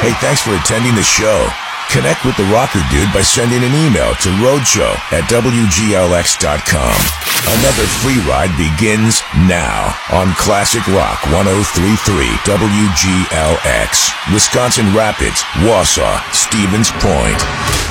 Hey, thanks for attending the show. Connect with the Rocker Dude by sending an email to roadshow@wglx.com. Another free ride begins now on Classic Rock 103.3 WGLX, Wisconsin Rapids, Wausau, Stevens Point.